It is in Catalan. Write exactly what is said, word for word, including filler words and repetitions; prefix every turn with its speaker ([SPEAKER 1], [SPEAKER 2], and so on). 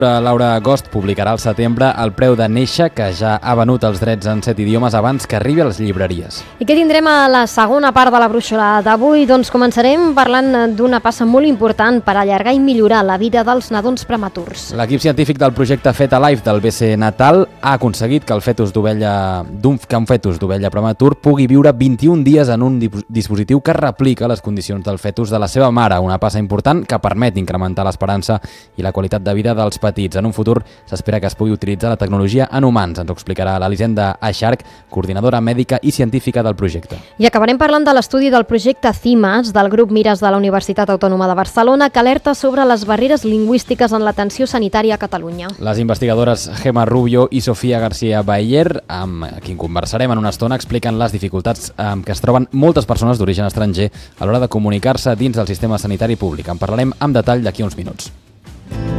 [SPEAKER 1] Laura Agost publicarà al setembre El preu de néixer, que ja ha venut els drets en set idiomes abans que arribi a les llibreries.
[SPEAKER 2] I què tindrem a la segona part de la brúixola d'avui? Doncs començarem parlant d'una passa molt important per allargar i millorar la vida dels nadons prematurs.
[SPEAKER 1] L'equip científic del projecte Feta Life del B C Natal ha aconseguit que el fetus d'ovella d'un que un fetus d'ovella prematur pugui viure vint-i-un dies en un dispositiu que replica les condicions del fetus de la seva mare, una passa important que permet incrementar l'esperança i la qualitat de vida dels petits. En un futur s'espera que es pugui utilitzar la tecnologia en humans. Ens ho explicarà l'Elisenda Aixarc, coordinadora mèdica i científica del projecte.
[SPEAKER 2] I acabarem parlant de l'estudi del projecte CIMAS del grup Mires de la Universitat Autònoma de Barcelona, que alerta sobre les barreres lingüístiques en l'atenció sanitària a Catalunya.
[SPEAKER 1] Les investigadores Gemma Rubio i Sofia García Bayer, amb qui conversarem en una estona, expliquen les dificultats amb què es troben moltes persones d'origen estranger a l'hora de comunicar-se dins del sistema sanitari públic. En parlarem amb detall d'aquí uns minuts.